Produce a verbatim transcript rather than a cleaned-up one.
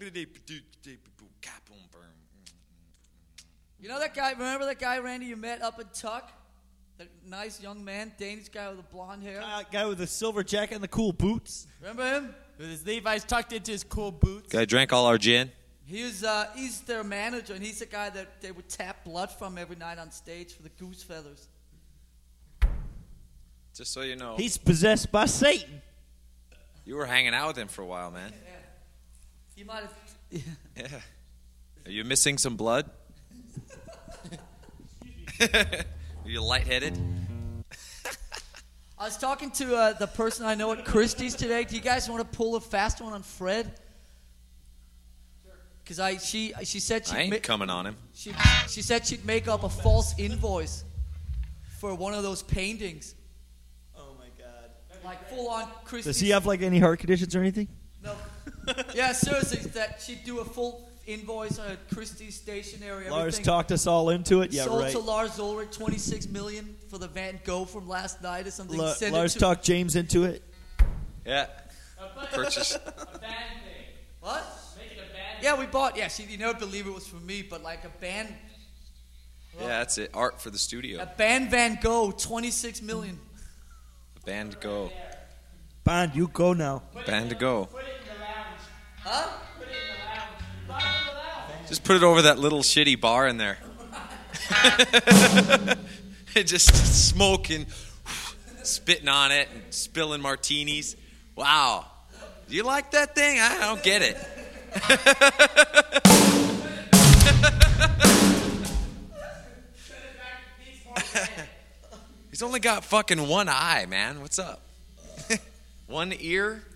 You know that guy, remember that guy, Randy, you met up in Tuck? That nice young man, Danish guy with the blonde hair? Uh, guy with the silver jacket and the cool boots. Remember him? With his Levi's tucked into his cool boots. Guy drank all our gin. He was, uh, he's their manager, and he's the guy that they would tap blood from every night on stage for the goose feathers. Just so you know. He's possessed by Satan. You were hanging out with him for a while, man. Yeah. He might have... Yeah. Are you missing some blood? Are you lightheaded? I was talking to uh, the person I know at Christie's today. Do you guys want to pull a fast one on Fred? Because I she she said she'd I ain't ma- coming on him. She she said she'd make up a false invoice for one of those paintings. Oh my God! Like full on Christie's. Does he have like any heart conditions or anything? No. Yeah, seriously, that she'd do a full invoice on a Christie's stationery. Lars everything. talked us all into it. Yeah, Sold right. to Lars Ulrich, twenty-six million dollars for the Van Gogh from last night or something. La- Send Lars it to talked James into it. Yeah. Purchase. A bad thing. What? Make it a bad Yeah, we bought. Yeah, she you never believe it was for me, but like a band, Yeah, that's it. Art for the studio. a band Van Gogh, twenty-six million. Band go. Bond, you go now. Band to go. Put it in the lounge. Huh? Put it in the lounge. Buy it in the lounge. Just put it over that little shitty bar in there. Just smoking, spitting on it, and spilling martinis. Wow. Do you like that thing? I don't get it. He's only got fucking one eye, man. What's up? One ear?